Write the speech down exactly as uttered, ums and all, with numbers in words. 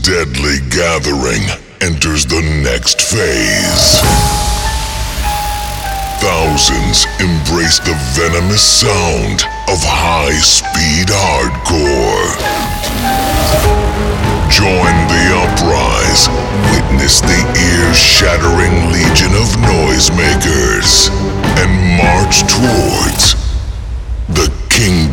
deadly gathering enters the next phase. Thousands embrace the venomous sound of high-speed hardcore. Join the uprise, witness the ear-shattering legion of noisemakers, and march toward